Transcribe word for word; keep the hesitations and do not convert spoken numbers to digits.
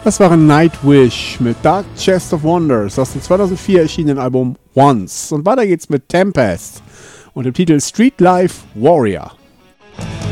Das waren Nightwish mit Dark Chest of Wonders aus dem zweitausendvier erschienenen Album Once. Und weiter geht's mit Tempest und dem Titel Street Life Warrior.